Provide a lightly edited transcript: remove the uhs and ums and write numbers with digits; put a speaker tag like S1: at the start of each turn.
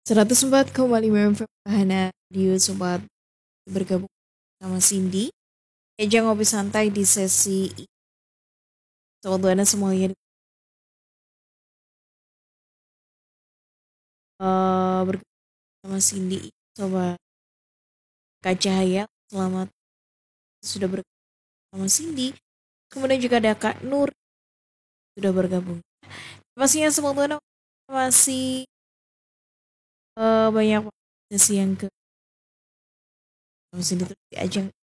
S1: 104,5 FM Wahana Radio Sobat bergabung sama Cindy. Eja ngopi santai di sesi ini. Sobat Wahana semuanya bergabung sama Cindy. Sobat Kak Cahaya, selamat sudah bergabung sama Cindy. Kemudian juga ada Kak Nur sudah bergabung. Pastinya Sobat Wahana masih banyak sesi yang ke sama Cindy terus di ajang